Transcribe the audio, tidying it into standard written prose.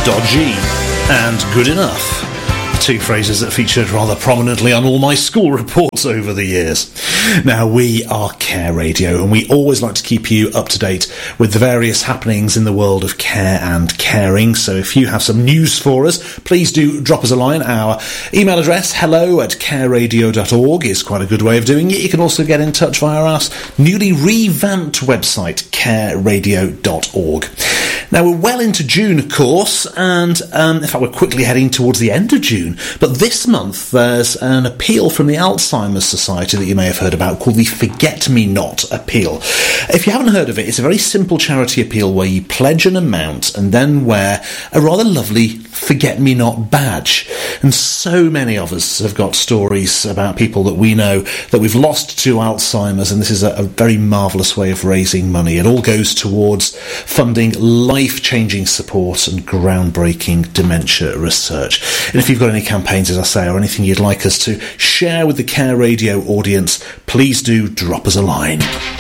dodgy, and good enough. Two phrases that featured rather prominently on all my school reports over the years. Now, we are Care Radio, and we always like to keep you up to date with the various happenings in the world of care and caring. So if you have some news for us, please do drop us a line. Our email address, hello@careradio.org, is quite a good way of doing it. You can also get in touch via our newly revamped website, careradio.org. Now, we're well into June, of course, and in fact, we're quickly heading towards the end of June. But this month, there's an appeal from the Alzheimer's Society that you may have heard about called the Forget Me Not Appeal. If you haven't heard of it, it's a very simple charity appeal where you pledge an amount and then wear a rather lovely Forget Me Not badge. And so many of us have got stories about people that we know that we've lost to Alzheimer's, and this is a very marvellous way of raising money. It all goes towards funding life-changing support and groundbreaking dementia research. And if you've got any campaigns, as I say, or anything you'd like us to share with the Care Radio audience, please do drop us a line.